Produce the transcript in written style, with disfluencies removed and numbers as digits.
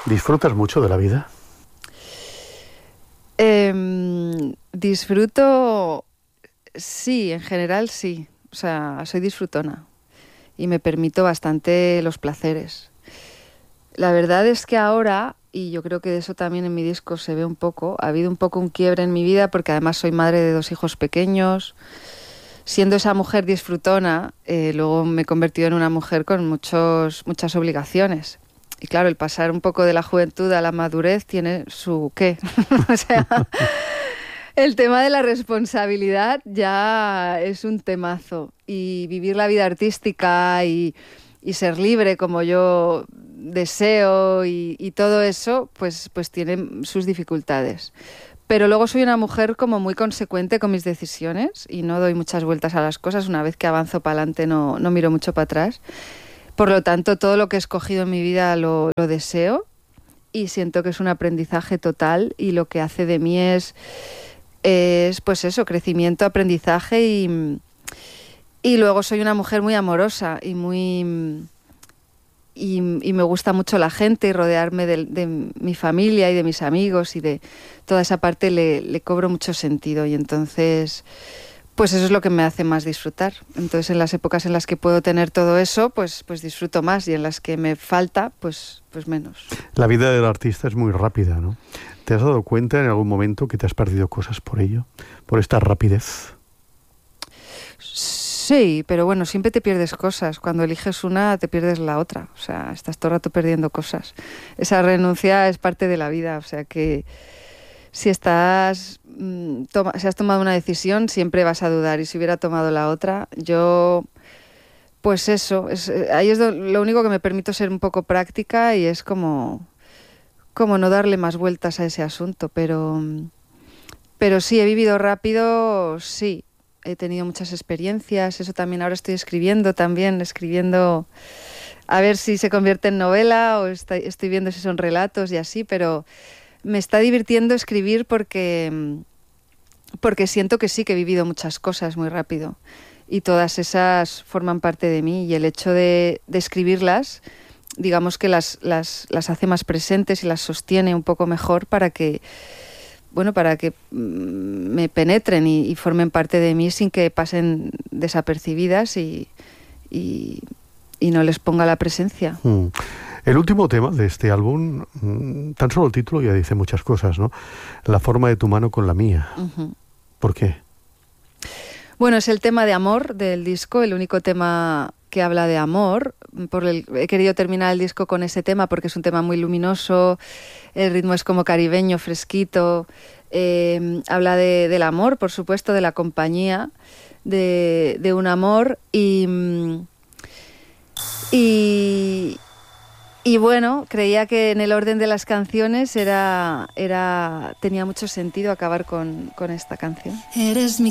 ¿Disfrutas mucho de la vida? Disfruto, sí, en general sí. O sea, soy disfrutona y me permito bastante los placeres. La verdad es que ahora, y yo creo que de eso también en mi disco se ve un poco, ha habido un poco un quiebre en mi vida porque además soy madre de 2 hijos pequeños. Siendo esa mujer disfrutona, luego me he convertido en una mujer con muchas obligaciones. Y claro, el pasar un poco de la juventud a la madurez tiene su qué. O sea, el tema de la responsabilidad ya es un temazo. Y vivir la vida artística y ser libre como yo deseo y todo eso, pues tiene sus dificultades. Pero luego soy una mujer como muy consecuente con mis decisiones y no doy muchas vueltas a las cosas. Una vez que avanzo para adelante no miro mucho para atrás. Por lo tanto, todo lo que he escogido en mi vida lo deseo y siento que es un aprendizaje total y lo que hace de mí es pues eso, crecimiento, aprendizaje y luego soy una mujer muy amorosa y me gusta mucho la gente y rodearme de mi familia y de mis amigos y de toda esa parte le cobro mucho sentido y entonces pues eso es lo que me hace más disfrutar. Entonces en las épocas en las que puedo tener todo eso pues disfruto más y en las que me falta pues menos. La vida del artista es muy rápida, ¿no? ¿Te has dado cuenta en algún momento que te has perdido cosas por ello? Por esta rapidez. Sí, pero bueno, siempre te pierdes cosas. Cuando eliges una, te pierdes la otra. O sea, estás todo el rato perdiendo cosas. Esa renuncia es parte de la vida. O sea que si si has tomado una decisión, siempre vas a dudar. Y si hubiera tomado la otra, yo, pues eso, ahí es lo único que me permito ser un poco práctica y es como no darle más vueltas a ese asunto. Pero sí, he vivido rápido, sí. He tenido muchas experiencias, eso también. Ahora estoy escribiendo a ver si se convierte en novela o estoy viendo si son relatos y así, pero me está divirtiendo escribir porque siento que sí que he vivido muchas cosas muy rápido y todas esas forman parte de mí y el hecho de escribirlas, digamos que las hace más presentes y las sostiene un poco mejor para que me penetren y formen parte de mí sin que pasen desapercibidas y no les ponga la presencia. El último tema de este álbum, tan solo el título ya dice muchas cosas, ¿no? La forma de tu mano con la mía. Uh-huh. ¿Por qué? Bueno, es el tema de amor del disco, el único tema que habla de amor. He querido terminar el disco con ese tema porque es un tema muy luminoso, el ritmo es como caribeño, fresquito, habla del amor, por supuesto, de la compañía, de un amor y bueno, creía que en el orden de las canciones tenía mucho sentido acabar con esta canción. Eres mi